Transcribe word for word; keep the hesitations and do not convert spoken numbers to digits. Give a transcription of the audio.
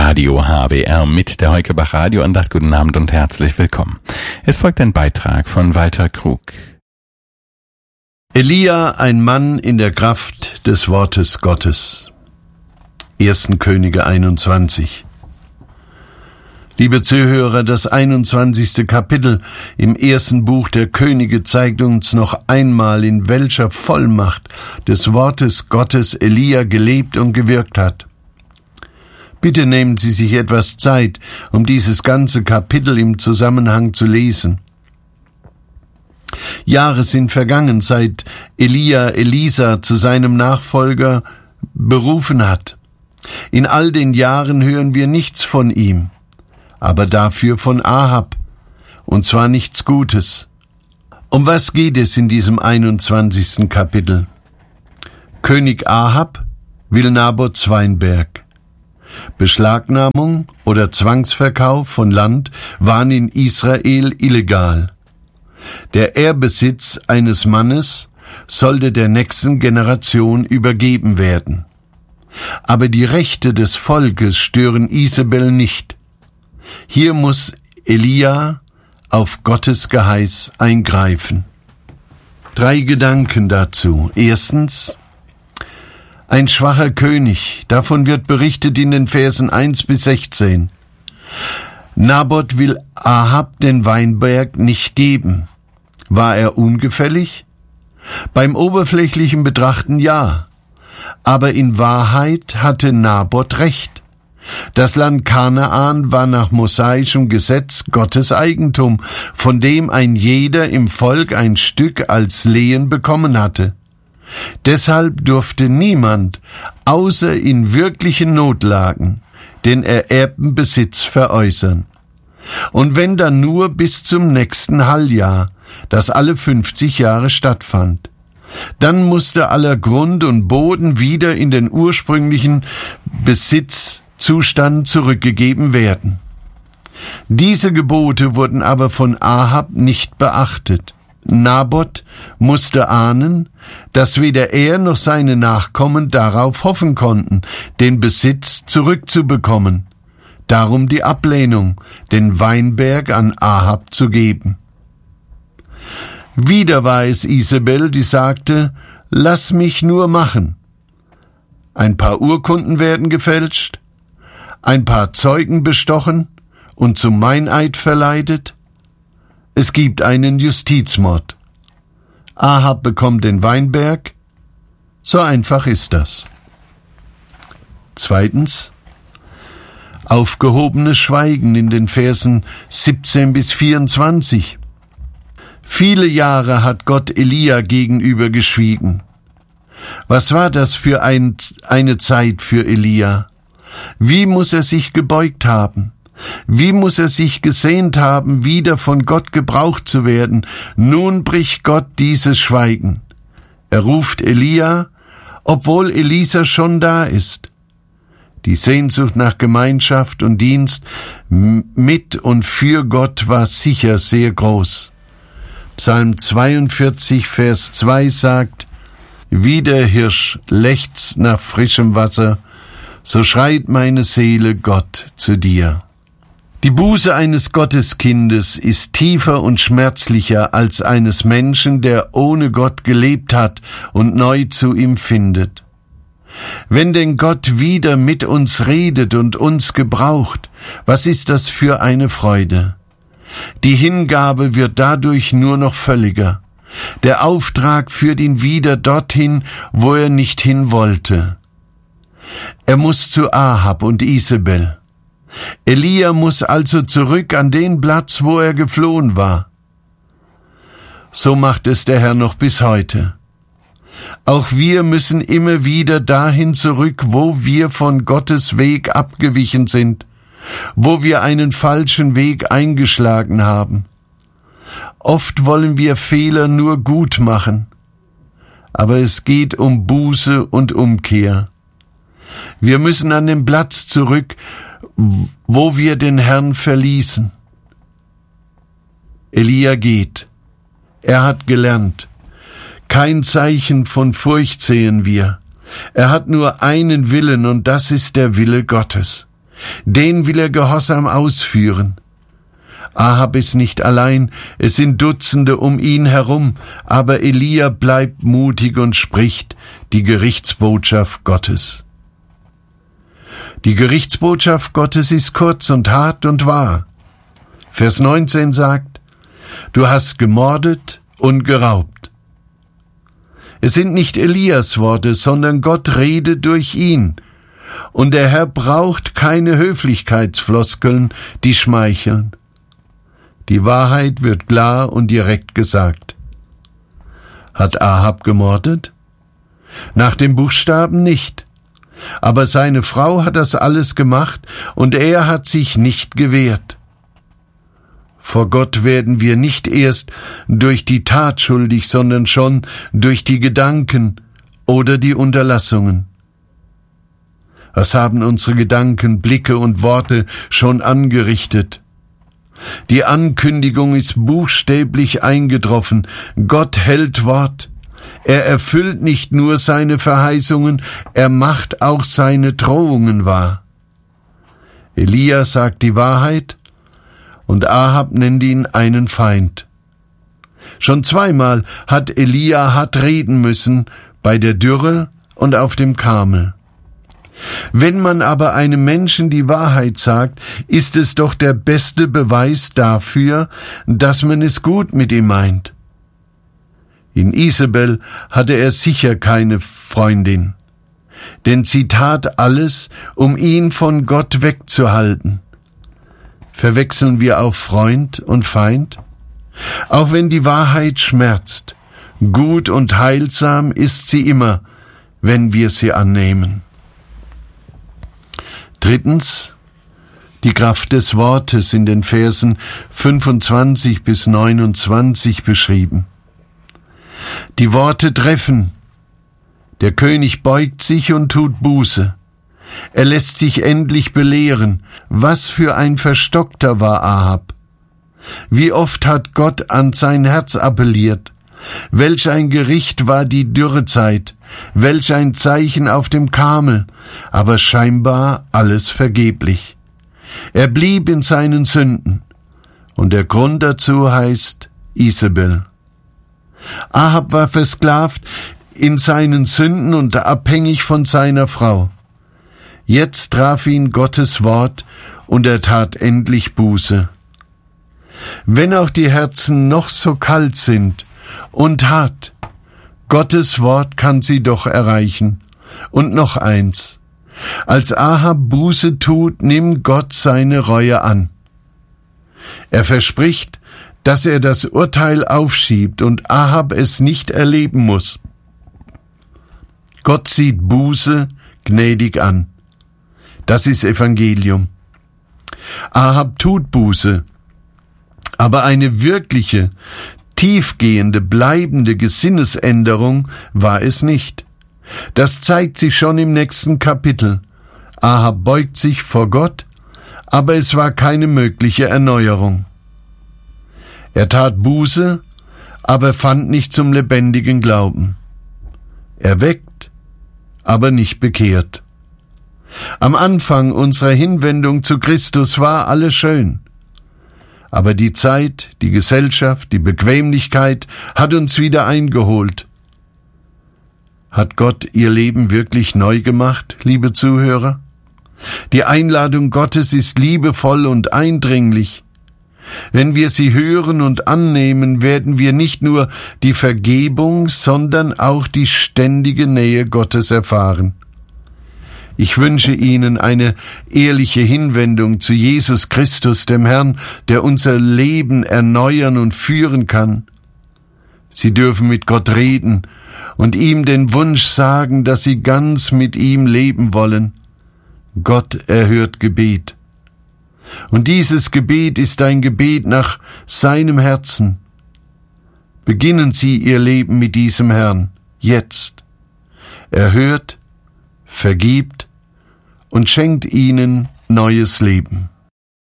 Radio H B R mit der Heukebach Radioandacht. Guten Abend und herzlich willkommen. Es folgt ein Beitrag von Walter Krug. Elia, ein Mann in der Kraft des Wortes Gottes. erster Könige einundzwanzig. Liebe Zuhörer, das einundzwanzigste Kapitel im ersten Buch der Könige zeigt uns noch einmal, in welcher Vollmacht des Wortes Gottes Elia gelebt und gewirkt hat. Bitte nehmen Sie sich etwas Zeit, um dieses ganze Kapitel im Zusammenhang zu lesen. Jahre sind vergangen, seit Elia Elisa zu seinem Nachfolger berufen hat. In all den Jahren hören wir nichts von ihm, aber dafür von Ahab, und zwar nichts Gutes. Um was geht es in diesem einundzwanzigsten Kapitel? König Ahab will Nabots Weinberg. Beschlagnahmung oder Zwangsverkauf von Land waren in Israel illegal. Der Ehrbesitz eines Mannes sollte der nächsten Generation übergeben werden. Aber die Rechte des Volkes stören Isabel nicht. Hier muss Elia auf Gottes Geheiß eingreifen. Drei Gedanken dazu. Erstens, ein schwacher König. Davon wird berichtet in den Versen eins bis sechzehn. Nabot will Ahab den Weinberg nicht geben. War er ungefällig? Beim oberflächlichen Betrachten ja. Aber in Wahrheit hatte Nabot recht. Das Land Kanaan war nach mosaischem Gesetz Gottes Eigentum, von dem ein jeder im Volk ein Stück als Lehen bekommen hatte. Deshalb durfte niemand, außer in wirklichen Notlagen, den ererbten Besitz veräußern. Und wenn dann nur bis zum nächsten Halljahr, das alle fünfzig Jahre stattfand. Dann musste aller Grund und Boden wieder in den ursprünglichen Besitzzustand zurückgegeben werden. Diese Gebote wurden aber von Ahab nicht beachtet. Nabot musste ahnen, dass weder er noch seine Nachkommen darauf hoffen konnten, den Besitz zurückzubekommen. Darum die Ablehnung, den Weinberg an Ahab zu geben. Wieder war es Isabel, die sagte, lass mich nur machen. Ein paar Urkunden werden gefälscht, ein paar Zeugen bestochen und zum Meineid verleitet. Es gibt einen Justizmord. Ahab bekommt den Weinberg. So einfach ist das. Zweitens, aufgehobenes Schweigen in den Versen siebzehn bis vierundzwanzig. Viele Jahre hat Gott Elia gegenüber geschwiegen. Was war das für ein, eine Zeit für Elia? Wie muss er sich gebeugt haben? Wie muss er sich gesehnt haben, wieder von Gott gebraucht zu werden? Nun bricht Gott dieses Schweigen. Er ruft Elia, obwohl Elisa schon da ist. Die Sehnsucht nach Gemeinschaft und Dienst mit und für Gott war sicher sehr groß. Psalm zweiundvierzig, Vers zwei sagt, wie der Hirsch lechzt nach frischem Wasser, so schreit meine Seele Gott zu dir. Die Buße eines Gotteskindes ist tiefer und schmerzlicher als eines Menschen, der ohne Gott gelebt hat und neu zu ihm findet. Wenn denn Gott wieder mit uns redet und uns gebraucht, was ist das für eine Freude? Die Hingabe wird dadurch nur noch völliger. Der Auftrag führt ihn wieder dorthin, wo er nicht hin wollte. Er muss zu Ahab und Isabel. Elia muss also zurück an den Platz, wo er geflohen war. So macht es der Herr noch bis heute. Auch wir müssen immer wieder dahin zurück, wo wir von Gottes Weg abgewichen sind, wo wir einen falschen Weg eingeschlagen haben. Oft wollen wir Fehler nur gut machen, aber es geht um Buße und Umkehr. Wir müssen an den Platz zurück, wo wir den Herrn verließen. Elia geht. Er hat gelernt. Kein Zeichen von Furcht sehen wir. Er hat nur einen Willen, und das ist der Wille Gottes. Den will er gehorsam ausführen. Ahab ist nicht allein, es sind Dutzende um ihn herum, aber Elia bleibt mutig und spricht die Gerichtsbotschaft Gottes. Die Gerichtsbotschaft Gottes ist kurz und hart und wahr. Vers neunzehn sagt, du hast gemordet und geraubt. Es sind nicht Elias Worte, sondern Gott redet durch ihn. Und der Herr braucht keine Höflichkeitsfloskeln, die schmeicheln. Die Wahrheit wird klar und direkt gesagt. Hat Ahab gemordet? Nach dem Buchstaben nicht. Aber seine Frau hat das alles gemacht und er hat sich nicht gewehrt. Vor Gott werden wir nicht erst durch die Tat schuldig, sondern schon durch die Gedanken oder die Unterlassungen. Was haben unsere Gedanken, Blicke und Worte schon angerichtet? Die Ankündigung ist buchstäblich eingetroffen. Gott hält Wort. Er erfüllt nicht nur seine Verheißungen, er macht auch seine Drohungen wahr. Elia sagt die Wahrheit und Ahab nennt ihn einen Feind. Schon zweimal hat Elia hart reden müssen, bei der Dürre und auf dem Karmel. Wenn man aber einem Menschen die Wahrheit sagt, ist es doch der beste Beweis dafür, dass man es gut mit ihm meint. In Isabel hatte er sicher keine Freundin, denn sie tat alles, um ihn von Gott wegzuhalten. Verwechseln wir auch Freund und Feind? Auch wenn die Wahrheit schmerzt, gut und heilsam ist sie immer, wenn wir sie annehmen. Drittens, die Kraft des Wortes in den Versen fünfundzwanzig bis neunundzwanzig beschrieben. Die Worte treffen. Der König beugt sich und tut Buße. Er lässt sich endlich belehren. Was für ein Verstockter war Ahab. Wie oft hat Gott an sein Herz appelliert. Welch ein Gericht war die Dürrezeit, welch ein Zeichen auf dem Karmel, aber scheinbar alles vergeblich. Er blieb in seinen Sünden, und der Grund dazu heißt Isabel. Ahab war versklavt in seinen Sünden und abhängig von seiner Frau. Jetzt traf ihn Gottes Wort, und er tat endlich Buße. Wenn auch die Herzen noch so kalt sind und hart, Gottes Wort kann sie doch erreichen. Und noch eins. Als Ahab Buße tut, nimmt Gott seine Reue an. Er verspricht, dass er das Urteil aufschiebt und Ahab es nicht erleben muss. Gott sieht Buße gnädig an. Das ist Evangelium. Ahab tut Buße, aber eine wirkliche, tiefgehende, bleibende Gesinnesänderung war es nicht. Das zeigt sich schon im nächsten Kapitel. Ahab beugt sich vor Gott, aber es war keine mögliche Erneuerung. Er tat Buße, aber fand nicht zum lebendigen Glauben. Er weckt, aber nicht bekehrt. Am Anfang unserer Hinwendung zu Christus war alles schön. Aber die Zeit, die Gesellschaft, die Bequemlichkeit hat uns wieder eingeholt. Hat Gott Ihr Leben wirklich neu gemacht, liebe Zuhörer? Die Einladung Gottes ist liebevoll und eindringlich. Wenn wir sie hören und annehmen, werden wir nicht nur die Vergebung, sondern auch die ständige Nähe Gottes erfahren. Ich wünsche Ihnen eine ehrliche Hinwendung zu Jesus Christus, dem Herrn, der unser Leben erneuern und führen kann. Sie dürfen mit Gott reden und ihm den Wunsch sagen, dass Sie ganz mit ihm leben wollen. Gott erhört Gebet. Und dieses Gebet ist ein Gebet nach seinem Herzen. Beginnen Sie Ihr Leben mit diesem Herrn, jetzt. Er hört, vergibt und schenkt Ihnen neues Leben.